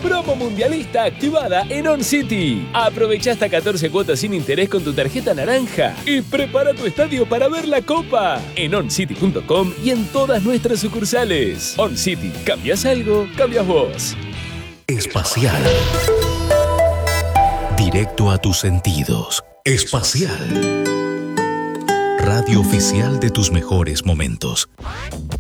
Promo mundialista activada en On City. Aprovecha hasta 14 cuotas sin interés con tu tarjeta naranja y prepara tu estadio para ver la Copa en oncity.com y en todas nuestras sucursales. On City, ¿cambias algo? Cambias vos. Espacial. Directo a tus sentidos. Espacial. Radio oficial de tus mejores momentos.